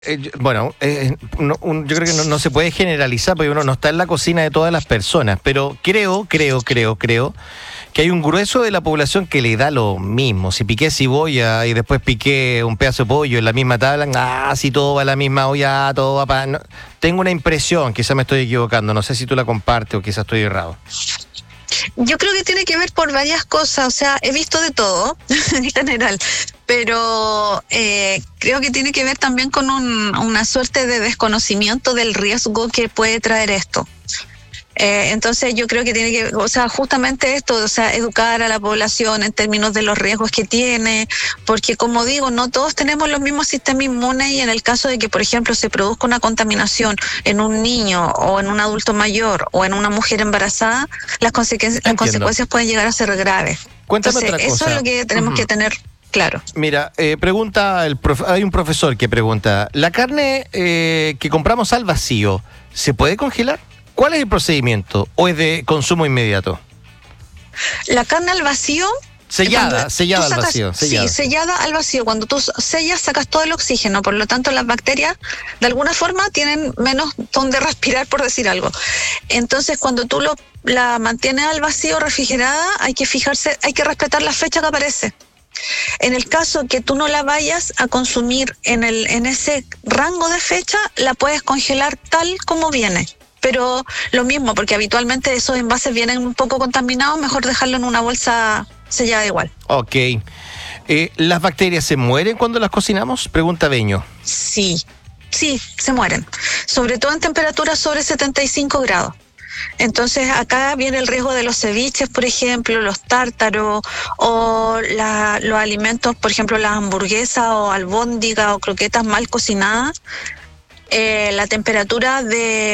Yo creo que no se puede generalizar porque uno no está en la cocina de todas las personas, pero creo que hay un grueso de la población que le da lo mismo. Si piqué cebolla y después piqué un pedazo de pollo en la misma tabla, si todo va a la misma olla, todo va para... No, tengo una impresión, quizás me estoy equivocando, no sé si tú la compartes o quizás estoy errado. Yo creo que tiene que ver por varias cosas, o sea, he visto de todo en general, pero creo que tiene que ver también con una suerte de desconocimiento del riesgo que puede traer esto. Entonces yo creo que tiene que, o sea, justamente esto, o sea, educar a la población en términos de los riesgos que tiene, porque como digo, no todos tenemos los mismos sistemas inmunes y en el caso de que, por ejemplo, se produzca una contaminación en un niño o en un adulto mayor o en una mujer embarazada, las consecuencias pueden llegar a ser graves. Cuéntame Entonces, otra cosa. Eso es lo que tenemos que tener claro. Mira, hay un profesor que pregunta, ¿la carne que compramos al vacío se puede congelar? ¿Cuál es el procedimiento? ¿O es de consumo inmediato? La carne al vacío... Sellada al vacío. Sí, sellada al vacío. Cuando tú sellas, sacas todo el oxígeno. Por lo tanto, las bacterias, de alguna forma, tienen menos donde respirar, por decir algo. Entonces, cuando tú la mantienes al vacío, refrigerada, hay que respetar la fecha que aparece. En el caso que tú no la vayas a consumir en ese rango de fecha, la puedes congelar tal como viene. Pero lo mismo, porque habitualmente esos envases vienen un poco contaminados, mejor dejarlo en una bolsa sellada igual. Ok. ¿Las bacterias se mueren cuando las cocinamos? Pregunta Beño. Sí, se mueren. Sobre todo en temperaturas sobre 75 grados. Entonces acá viene el riesgo de los ceviches, por ejemplo, los tártaros o los alimentos, por ejemplo, las hamburguesas o albóndigas o croquetas mal cocinadas. La temperatura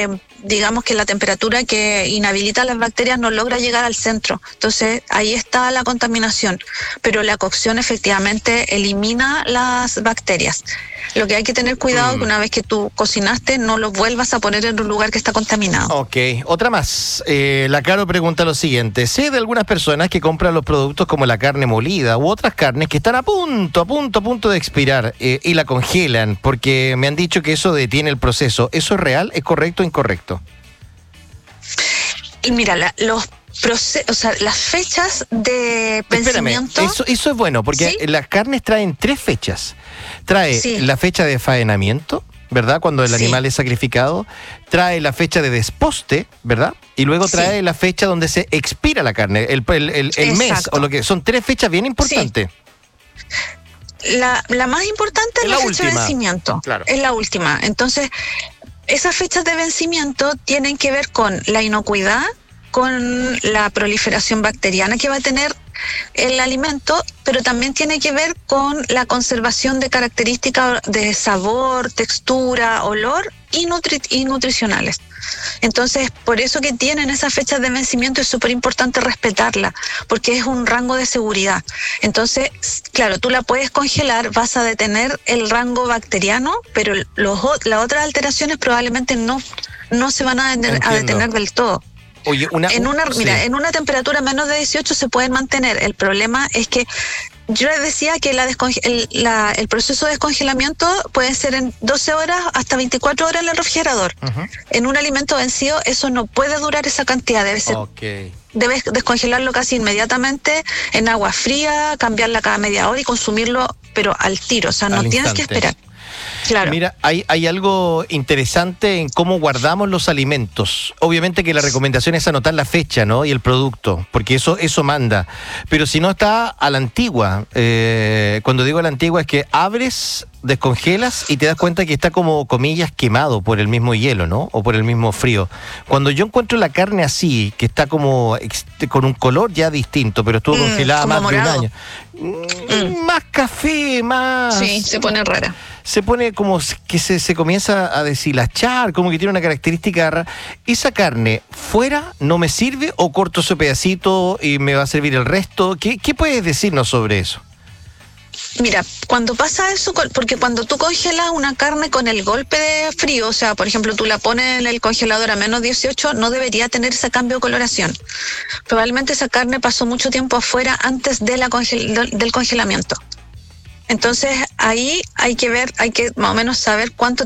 que inhabilita las bacterias no logra llegar al centro. Entonces, ahí está la contaminación. Pero la cocción efectivamente elimina las bacterias. Lo que hay que tener cuidado es que una vez que tú cocinaste, no lo vuelvas a poner en un lugar que está contaminado. Ok, otra más. La Caro pregunta lo siguiente. Sé de algunas personas que compran los productos como la carne molida u otras carnes que están a punto de expirar y la congelan porque me han dicho que eso detiene el proceso. ¿Eso es real? ¿Es correcto o incorrecto? Y mira, las fechas de vencimiento... Espérame, eso es bueno, porque ¿sí? Las carnes traen 3 fechas. Trae la fecha de faenamiento, ¿verdad? Cuando el animal es sacrificado. Trae la fecha de desposte, ¿verdad? Y luego trae la fecha donde se expira la carne, el mes, o lo que son 3 fechas bien importantes. Sí. La más importante es la fecha de vencimiento. Claro. Es la última. Entonces, esas fechas de vencimiento tienen que ver con la inocuidad, con la proliferación bacteriana que va a tener el alimento, pero también tiene que ver con la conservación de características de sabor, textura, olor y nutricionales. Entonces, por eso que tienen esas fechas de vencimiento es súper importante respetarla, porque es un rango de seguridad. Entonces, claro, tú la puedes congelar, vas a detener el rango bacteriano, pero las otras alteraciones probablemente no se van a detener del todo. Oye, en una temperatura menos de 18 se pueden mantener. El problema es que yo les decía que el proceso de descongelamiento puede ser en 12 horas hasta 24 horas en el refrigerador. Uh-huh. En un alimento vencido eso no puede durar esa cantidad, debes descongelarlo casi inmediatamente en agua fría, cambiarla cada media hora y consumirlo, pero al tiro, o sea, no tienes que esperar. Claro. Mira, hay algo interesante en cómo guardamos los alimentos. Obviamente que la recomendación es anotar la fecha, ¿no? Y el producto, porque eso manda. Pero si no está a la antigua, cuando digo a la antigua es que abres, descongelas y te das cuenta que está como, comillas, quemado por el mismo hielo, ¿no? O por el mismo frío. Cuando yo encuentro la carne así, que está como con un color ya distinto, pero estuvo congelada más morado. de un año. Más café, más... Sí, se pone rara. Se pone como que se comienza a deshilachar, como que tiene una característica rara. ¿Esa carne fuera no me sirve o corto ese pedacito y me va a servir el resto? ¿Qué puedes decirnos sobre eso? Mira, cuando pasa eso, porque cuando tú congelas una carne con el golpe de frío, o sea, por ejemplo, tú la pones en el congelador a menos 18, no debería tener ese cambio de coloración. Probablemente esa carne pasó mucho tiempo afuera antes del congelamiento. Entonces, ahí hay que más o menos saber cuánto